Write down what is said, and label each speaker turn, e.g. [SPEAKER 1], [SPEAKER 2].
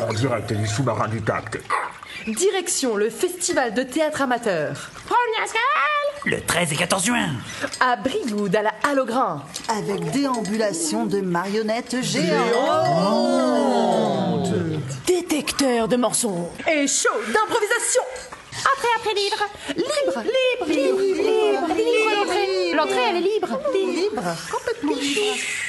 [SPEAKER 1] En direct du sous-marin du TAC.
[SPEAKER 2] Direction le festival de théâtre amateur.
[SPEAKER 3] Le 13 et 14 juin.
[SPEAKER 2] À Brioude, à la Halle au Grain.
[SPEAKER 4] Avec déambulation de marionnettes géantes.
[SPEAKER 2] Détecteur de mensonges. Et show d'improvisation.
[SPEAKER 5] Après libre.
[SPEAKER 2] Libre.
[SPEAKER 5] L'entrée, elle est libre.
[SPEAKER 4] Libre, complètement libre.